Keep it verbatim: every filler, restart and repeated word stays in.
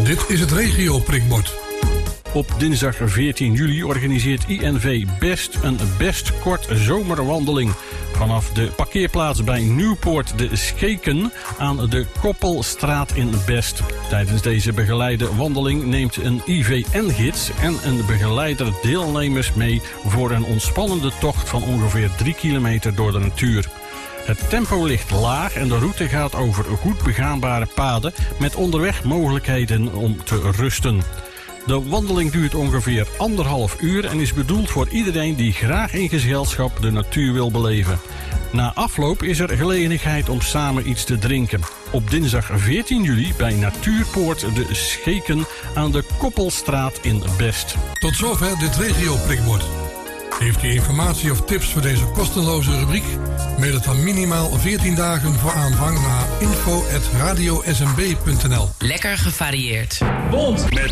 Dit is het regio-prikbord. Op dinsdag veertien juli organiseert I N V Best een best kort zomerwandeling. Vanaf de parkeerplaats bij Nieuwpoort de Skeken aan de Koppelstraat in Best. Tijdens deze begeleide wandeling neemt een I V N-gids en een begeleider deelnemers mee voor een ontspannende tocht van ongeveer drie kilometer door de natuur. Het tempo ligt laag en de route gaat over goed begaanbare paden met onderweg mogelijkheden om te rusten. De wandeling duurt ongeveer anderhalf uur en is bedoeld voor iedereen die graag in gezelschap de natuur wil beleven. Na afloop is er gelegenheid om samen iets te drinken. Op dinsdag veertien juli bij Natuurpoort de Scheken aan de Koppelstraat in Best. Tot zover dit regio-prikbord. Heeft u informatie of tips voor deze kostenloze rubriek? Mail het dan minimaal veertien dagen voor aanvang naar info at radio s m b punt n l. Lekker gevarieerd. Bond met